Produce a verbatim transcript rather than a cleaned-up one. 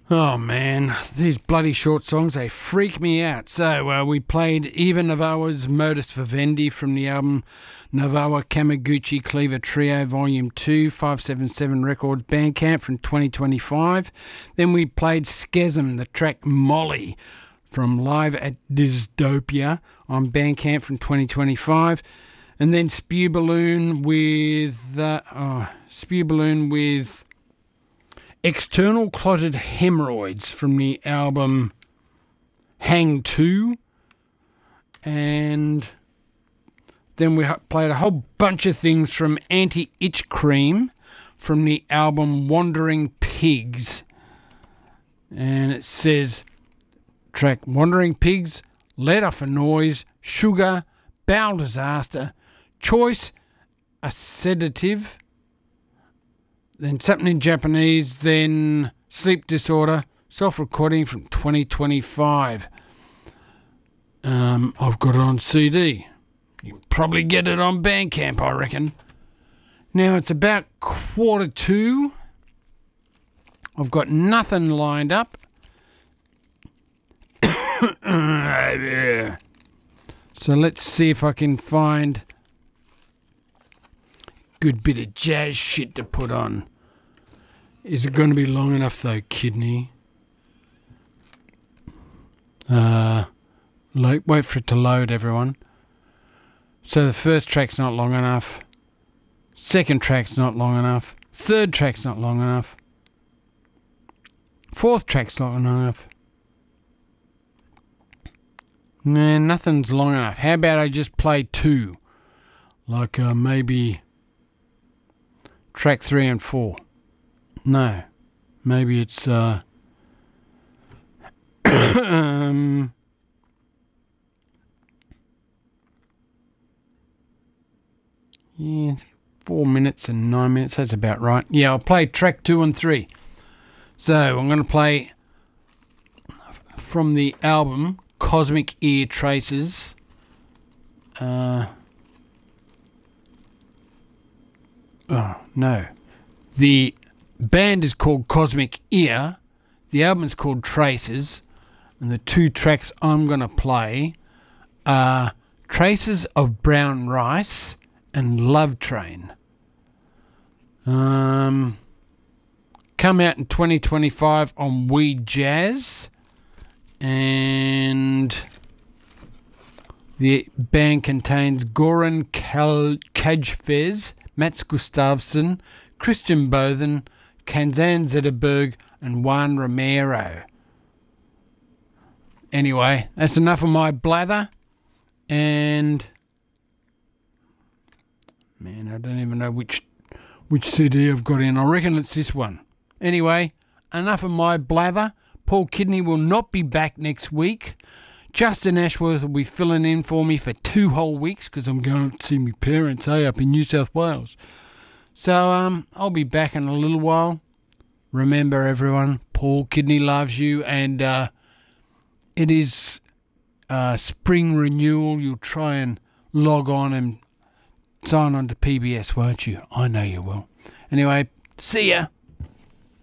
Oh man, these bloody short songs, they freak me out. So uh, we played Eva Novawa's Modus Vivendi from the album Novawa Kamaguchi Cleaver Trio Volume two, five seven seven Records Bandcamp from twenty twenty-five. Then we played Skesm, the track Molly from Live at Dystopia on Bandcamp from twenty twenty-five. And then Spew Balloon with... Uh, oh, Spew Balloon with... External Clotted Hemorrhoids from the album Hang two. And then we played a whole bunch of things from Anti-Itch Cream from the album Wandering Pigs. And it says, track Wandering Pigs, Let Off a Noise, Sugar, Bowel Disaster, Choice, A Sedative, then something in Japanese, then Sleep Disorder, self-recording from twenty twenty-five. Um, I've got it on C D. You can probably get it on Bandcamp, I reckon. Now it's about quarter two. I've got nothing lined up. So let's see if I can find good bit of jazz shit to put on. Is it going to be long enough though, Kidney? Uh, lo- wait for it to load, everyone. So the first track's not long enough. Second track's not long enough. Third track's not long enough. Fourth track's not long enough. Nah, nothing's long enough. How about I just play two? Like uh, maybe... track three and four. No. Maybe it's uh um yeah, it's four minutes and nine minutes, that's about right. Yeah, I'll play track two and three. So I'm gonna play from the album Cosmic Ear Traces. Uh Oh, no. The band is called Cosmic Ear. The album is called Traces. And the two tracks I'm going to play are Traces of Brown Rice and Love Train. Um, come out in twenty twenty-five on Weed Jazz. And the band contains Goran Kal- Kajfez, Mats Gustafsson, Christian Bothen, Kanzan Zetterberg, and Juan Romero. Anyway, that's enough of my blather. And man, I don't even know which which C D I've got in. I reckon it's this one. Anyway, enough of my blather. Paul Kidney will not be back next week. Justin Ashworth will be filling in for me for two whole weeks because I'm going to see my parents, eh, up in New South Wales. So um, I'll be back in a little while. Remember, everyone, Paul Kidney loves you, and uh, it is uh, spring renewal. You'll try and log on and sign on to P B S, won't you? I know you will. Anyway, see ya.